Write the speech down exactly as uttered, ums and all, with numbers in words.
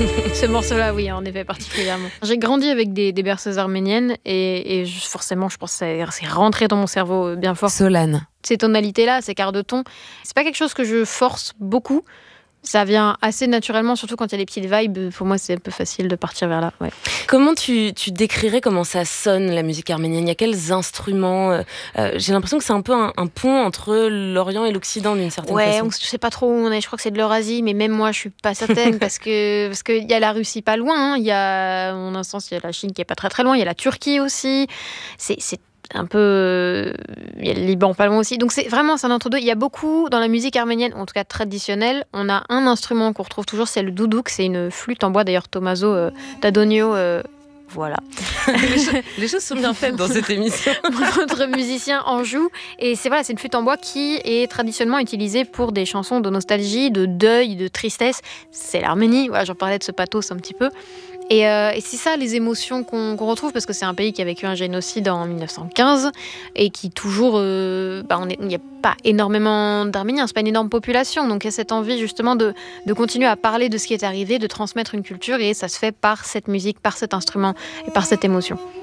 Ce morceau-là, oui, en effet, particulièrement. J'ai grandi avec des, des berceuses arméniennes et, et je, forcément, je pense que c'est, c'est rentré dans mon cerveau bien fort. Solane. Ces tonalités-là, ces quarts de ton, c'est pas quelque chose que je force beaucoup. Ça vient assez naturellement, surtout quand il y a les petites vibes. Pour moi, c'est un peu facile de partir vers là. Ouais. Comment tu, tu décrirais comment ça sonne, la musique arménienne ? Il y a quels instruments ? euh, J'ai l'impression que c'est un peu un, un pont entre l'Orient et l'Occident, d'une certaine ouais, façon. Ouais, je sais pas trop où on est. Je crois que c'est de l'Eurasie, mais même moi, je suis pas certaine parce que parce qu'il y a la Russie pas loin. Hein. Il y a, en un sens, il y a la Chine qui est pas très très loin. Il y a la Turquie aussi. C'est, c'est un peu... Il y a le Liban pas loin aussi. Donc c'est vraiment, c'est un entre-deux. Il y a beaucoup, dans la musique arménienne, en tout cas traditionnelle, on a un instrument qu'on retrouve toujours, c'est le doudouk. C'est une flûte en bois. D'ailleurs, Tommaso euh, D'Adonio... Euh, voilà. les, choses, les choses sont bien faites dans cette émission. Notre musicien en joue. Et c'est, voilà, c'est une flûte en bois qui est traditionnellement utilisée pour des chansons de nostalgie, de deuil, de tristesse. C'est l'Arménie. Voilà, j'en parlais de ce pathos un petit peu. Et, euh, et c'est ça les émotions qu'on, qu'on retrouve, parce que c'est un pays qui a vécu un génocide en dix-neuf cent quinze et qui toujours, euh, bah, il n'y a pas énormément d'Arméniens, c'est pas une énorme population, donc il y a cette envie justement de, de continuer à parler de ce qui est arrivé, de transmettre une culture, et ça se fait par cette musique, par cet instrument et par cette émotion.